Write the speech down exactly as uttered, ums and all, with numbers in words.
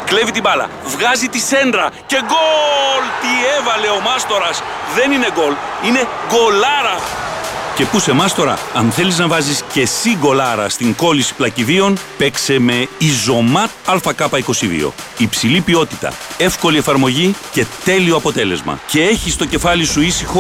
Κλέβει την μπάλα, βγάζει τη σέντρα και γκολ! Τι έβαλε ο Μάστορας! Δεν είναι γκολ, είναι γκολάρα! Και πού σε Μάστορα, αν θέλεις να βάζεις και εσύ γκολάρα στην κόλληση πλακιδίων, παίξε με Ιζωμάτ Α Κ είκοσι δύο. Υψηλή ποιότητα, εύκολη εφαρμογή και τέλειο αποτέλεσμα. Και έχεις το κεφάλι σου ήσυχο